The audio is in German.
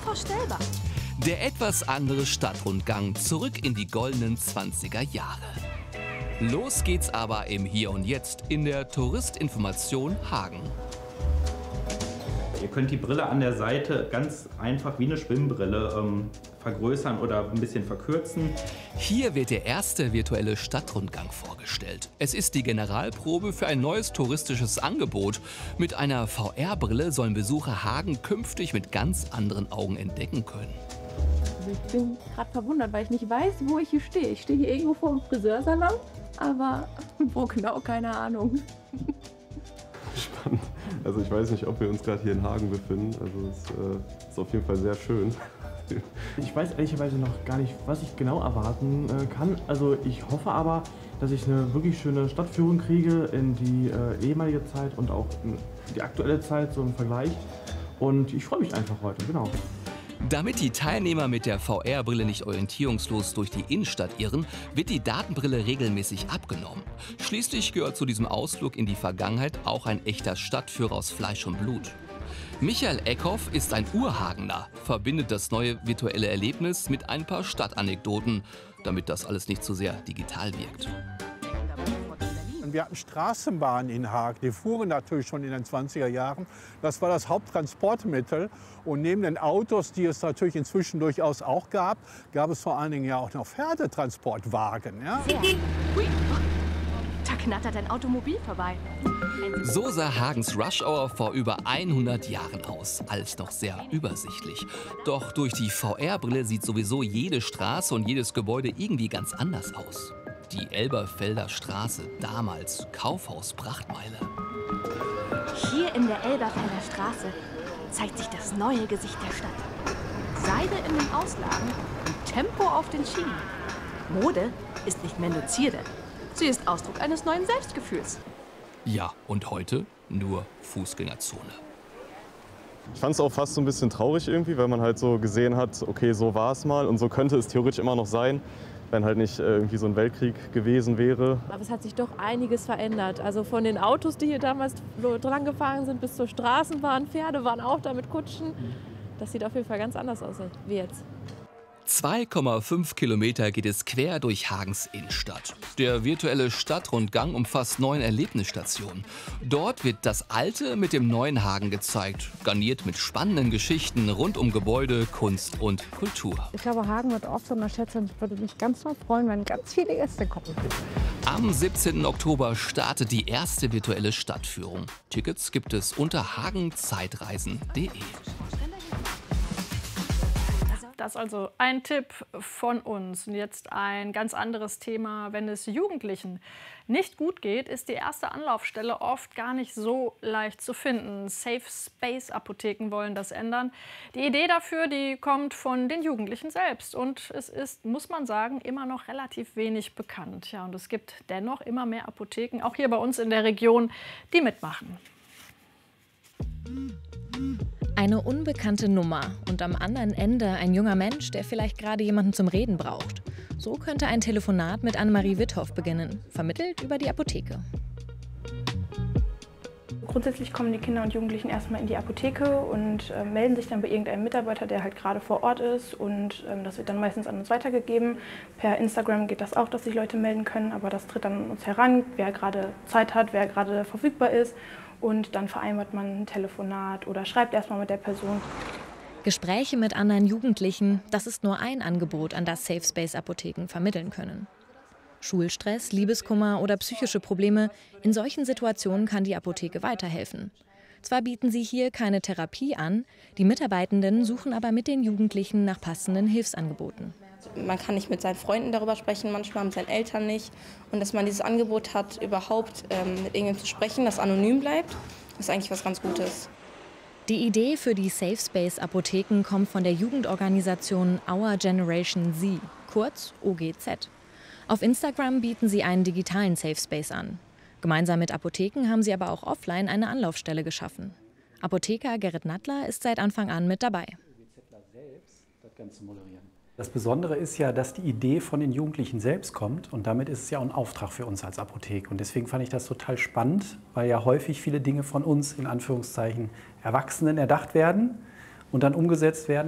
unvorstellbar. Der etwas andere Stadtrundgang zurück in die goldenen 20er Jahre. Los geht's aber im Hier und Jetzt in der Touristinformation Hagen. Ihr könnt die Brille an der Seite ganz einfach wie eine Schwimmbrille vergrößern oder ein bisschen verkürzen. Hier wird der erste virtuelle Stadtrundgang vorgestellt. Es ist die Generalprobe für ein neues touristisches Angebot. Mit einer VR-Brille sollen Besucher Hagen künftig mit ganz anderen Augen entdecken können. Also ich bin gerade verwundert, weil ich nicht weiß, wo ich hier stehe. Ich stehe hier irgendwo vor dem Friseursalon, aber wo genau, keine Ahnung. Spannend. Also ich weiß nicht, ob wir uns gerade hier in Hagen befinden. Also es ist auf jeden Fall sehr schön. Ich weiß ehrlicherweise noch gar nicht, was ich genau erwarten kann. Also ich hoffe aber, dass ich eine wirklich schöne Stadtführung kriege in die ehemalige Zeit und auch in die aktuelle Zeit, so im Vergleich. Und ich freue mich einfach heute, genau. Damit die Teilnehmer mit der VR-Brille nicht orientierungslos durch die Innenstadt irren, wird die Datenbrille regelmäßig abgenommen. Schließlich gehört zu diesem Ausflug in die Vergangenheit auch ein echter Stadtführer aus Fleisch und Blut. Michael Eckhoff ist ein Urhagener, verbindet das neue virtuelle Erlebnis mit ein paar Stadtanekdoten, damit das alles nicht zu sehr digital wirkt. Wir hatten Straßenbahnen in Hagen, die fuhren natürlich schon in den 20er Jahren. Das war das Haupttransportmittel. Und neben den Autos, die es natürlich inzwischen durchaus auch gab, gab es vor allen Dingen ja auch noch Pferdetransportwagen. Ja? Hui. Da knattert ein Automobil vorbei. So sah Hagens Rush Hour vor über 100 Jahren aus. Alles noch sehr übersichtlich. Doch durch die VR-Brille sieht sowieso jede Straße und jedes Gebäude irgendwie ganz anders aus. Die Elberfelder Straße, damals Kaufhaus-Prachtmeile. Hier in der Elberfelder Straße zeigt sich das neue Gesicht der Stadt. Seide in den Auslagen und Tempo auf den Schienen. Mode ist nicht mehr nur Zierde. Sie ist Ausdruck eines neuen Selbstgefühls. Ja, und heute nur Fußgängerzone. Ich fand es auch fast so ein bisschen traurig irgendwie, weil man halt so gesehen hat, okay, so war es mal und so könnte es theoretisch immer noch sein, wenn halt nicht irgendwie so ein Weltkrieg gewesen wäre. Aber es hat sich doch einiges verändert. Also von den Autos, die hier damals dran gefahren sind, bis zur Straßenbahn. Pferde waren auch da mit Kutschen. Das sieht auf jeden Fall ganz anders aus wie jetzt. 2,5 Kilometer geht es quer durch Hagens Innenstadt. Der virtuelle Stadtrundgang umfasst 9 Erlebnisstationen. Dort wird das alte mit dem neuen Hagen gezeigt, garniert mit spannenden Geschichten rund um Gebäude, Kunst und Kultur. Ich glaube, Hagen wird oft unterschätzt und ich würde mich ganz doll freuen, wenn ganz viele Gäste kommen. Am 17. Oktober startet die erste virtuelle Stadtführung. Tickets gibt es unter hagenzeitreisen.de. Das ist also ein Tipp von uns. Und jetzt ein ganz anderes Thema. Wenn es Jugendlichen nicht gut geht, ist die erste Anlaufstelle oft gar nicht so leicht zu finden. Safe Space Apotheken wollen das ändern. Die Idee dafür, die kommt von den Jugendlichen selbst. Und es ist, muss man sagen, immer noch relativ wenig bekannt. Ja, und es gibt dennoch immer mehr Apotheken, auch hier bei uns in der Region, die mitmachen. Eine unbekannte Nummer und am anderen Ende ein junger Mensch, der vielleicht gerade jemanden zum Reden braucht. So könnte ein Telefonat mit Annemarie Witthoff beginnen, vermittelt über die Apotheke. Grundsätzlich kommen die Kinder und Jugendlichen erstmal in die Apotheke und melden sich dann bei irgendeinem Mitarbeiter, der halt gerade vor Ort ist. Und das wird dann meistens an uns weitergegeben. Per Instagram geht das auch, dass sich Leute melden können, aber das tritt dann an uns heran, wer gerade Zeit hat, wer gerade verfügbar ist. Und dann vereinbart man ein Telefonat oder schreibt erstmal mit der Person. Gespräche mit anderen Jugendlichen, das ist nur ein Angebot, an das Safe Space Apotheken vermitteln können. Schulstress, Liebeskummer oder psychische Probleme, in solchen Situationen kann die Apotheke weiterhelfen. Zwar bieten sie hier keine Therapie an, die Mitarbeitenden suchen aber mit den Jugendlichen nach passenden Hilfsangeboten. Man kann nicht mit seinen Freunden darüber sprechen, manchmal mit seinen Eltern nicht. Und dass man dieses Angebot hat, überhaupt mit irgendjemandem zu sprechen, das anonym bleibt, ist eigentlich was ganz Gutes. Die Idee für die Safe Space Apotheken kommt von der Jugendorganisation Our Generation Z, kurz OGZ. Auf Instagram bieten sie einen digitalen Safe Space an. Gemeinsam mit Apotheken haben sie aber auch offline eine Anlaufstelle geschaffen. Apotheker Gerrit Nattler ist seit Anfang an mit dabei. Das Besondere ist ja, dass die Idee von den Jugendlichen selbst kommt und damit ist es ja auch ein Auftrag für uns als Apotheke. Und deswegen fand ich das total spannend, weil ja häufig viele Dinge von uns, in Anführungszeichen, Erwachsenen erdacht werden und dann umgesetzt werden.